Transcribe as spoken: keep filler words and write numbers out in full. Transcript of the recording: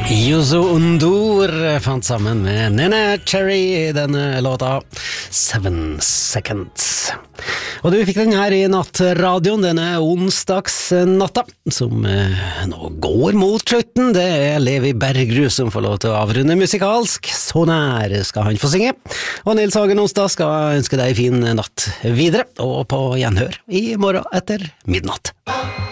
Yuzo Undur fant sammen med Nene Cherry i denne låta Seven Seconds. Og du fikk den her i nattradioen denne onsdagsnatta, som eh, nå går mot slutten. Det er Levi Bergerud som får lov til å avrunde musikalsk. Så nær skal han få synge. Og Nils Hagen Onsdag skal ønske deg fin natt videre, og på gjenhør i morgen etter midnatt.